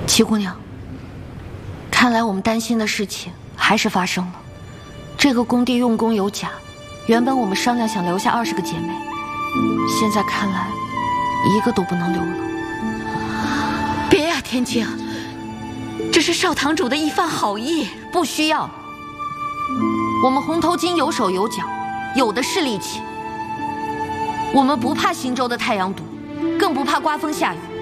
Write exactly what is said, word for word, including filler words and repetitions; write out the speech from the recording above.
齐姑娘，看来我们担心的事情还是发生了。这个工地用工有假，原本我们商量想留下二十个姐妹，现在看来一个都不能留了。 别呀，天青，这是少堂主的一番好意， 不需要。我们红头巾有手有脚，有的是力气。我们不怕新州的太阳毒，更不怕刮风下雨。